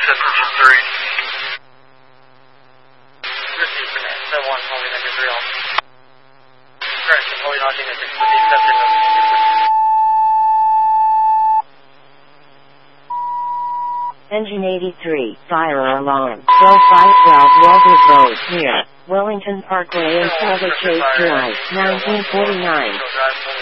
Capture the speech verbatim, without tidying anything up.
Engine three. Received command. seven one, holding engine three on. Correction, holding launching engine with the exception of... Engine eighty-three, fire alarm. twelve five twelve Walters Road, near Wellington Parkway and Silver Chase Drive, nineteen forty-nine.